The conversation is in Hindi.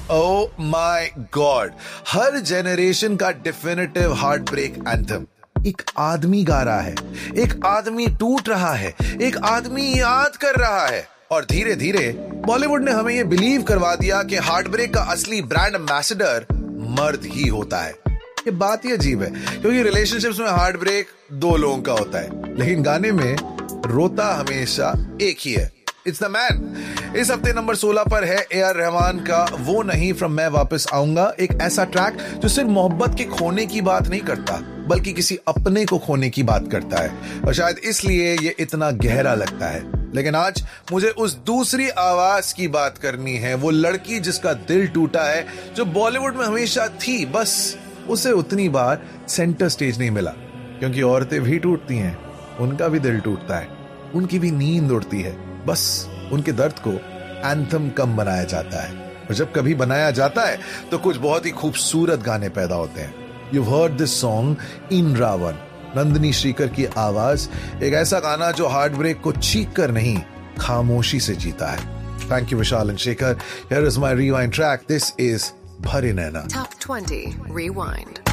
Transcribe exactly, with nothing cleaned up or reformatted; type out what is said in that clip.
Oh my God, her generation का डेफिनेटिव हार्ट ब्रेक एंथम एक आदमी गा रहा है, एक आदमी टूट रहा है, एक आदमी याद कर रहा है। और धीरे धीरे बॉलीवुड ने हमें ये बिलीव करवा दिया कि हार्ट ब्रेक का असली ब्रांड एम्बेसडर मर्द ही होता है। ये बात ही अजीब है, क्योंकि रिलेशनशिप्स में हार्ट ब्रेक दो लोगों का होता है, लेकिन गाने में रोता हमेशा एक ही है। It's the man. इस हफ्ते नंबर सोलह पर है ए आर रहमान का वो नहीं फ्रॉम मैं वापस आऊंगा, एक ऐसा ट्रैक जो सिर्फ मोहब्बत के खोने की बात नहीं करता, बल्कि किसी अपने को खोने की बात करता है, और शायद इसलिए ये इतना गहरा लगता है। लेकिन आज मुझे उस दूसरी आवाज की बात करनी है, वो लड़की जिसका दिल टूटा है, जो बॉलीवुड में हमेशा थी, बस उसे उतनी बार सेंटर स्टेज नहीं मिला। क्योंकि औरतें भी टूटती हैं, उनका भी दिल टूटता है, उनकी भी नींद उड़ती है, बस उनके दर्द को एंथम कम बनाया जाता है। और जब कभी बनाया जाता है तो कुछ बहुत ही खूबसूरत गाने पैदा होते हैं। You've heard this song इन रावण, नंदिनी श्रीकर की आवाज, एक ऐसा गाना जो हार्ट ब्रेक को चीख कर नहीं, खामोशी से जीता है। Thank you Vishal and Shekhar. Here is my rewind track. This is भरे नैना। Top twenty Rewind.